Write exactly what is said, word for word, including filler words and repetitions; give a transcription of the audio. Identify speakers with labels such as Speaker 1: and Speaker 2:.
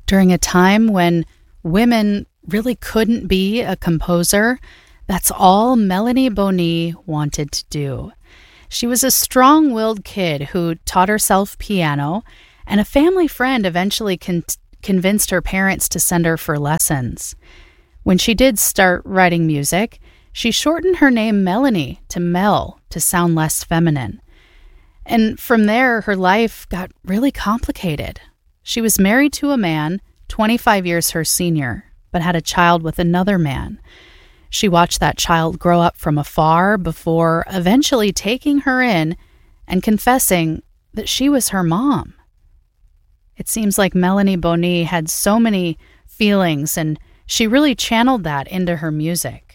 Speaker 1: During a time when women really couldn't be a composer, that's all Melanie Bonny wanted to do. She was a strong-willed kid who taught herself piano, and a family friend eventually con- convinced her parents to send her for lessons. When she did start writing music, she shortened her name Melanie to Mel to sound less feminine. And from there, her life got really complicated. She was married to a man, twenty-five years her senior, but had a child with another man. She watched that child grow up from afar before eventually taking her in and confessing that she was her mom. It seems like Melanie Bonny had so many feelings, and she really channeled that into her music.